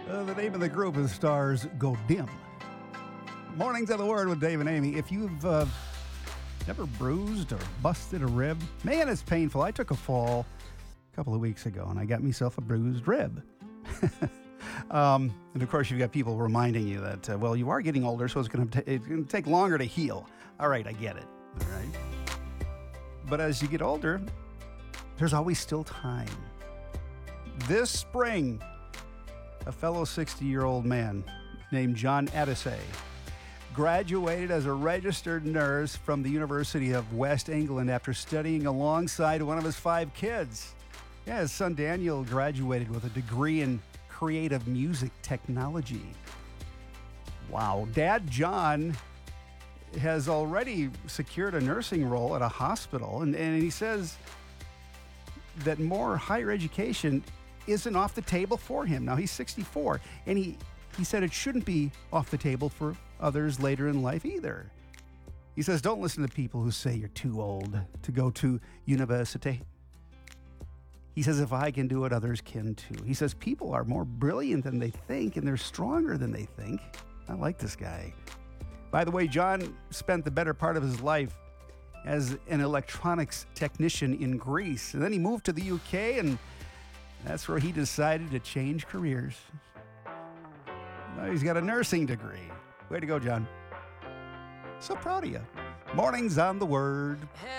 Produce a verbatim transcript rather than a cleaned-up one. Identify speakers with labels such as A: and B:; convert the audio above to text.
A: Uh, the name of the group is Stars Go Dim. Mornings of the Word with Dave and Amy. If you've uh, never bruised or busted a rib, man, it's painful. I took a fall a couple of weeks ago, and I got myself a bruised rib. um, and, of course, you've got people reminding you that, uh, well, you are getting older, so it's going to take longer to heal. All right, I get it. All right. But as you get older, there's always still time. This spring, a fellow sixty-year-old man named John Addisey graduated as a registered nurse from the University of West England after studying alongside one of his five kids. Yeah, his son Daniel graduated with a degree in creative music technology. Wow. Dad John has already secured a nursing role at a hospital, and, and he says that more higher education isn't off the table for him. Now, he's sixty-four, and he, he said it shouldn't be off the table for others later in life either. He says, don't listen to people who say you're too old to go to university. He says, if I can do it, others can too. He says, people are more brilliant than they think, and they're stronger than they think. I like this guy. By the way, John spent the better part of his life as an electronics technician in Greece, and then he moved to the U K, and that's where he decided to change careers. Now he's got a nursing degree. Way to go, John. So proud of you. Mornings on the Word.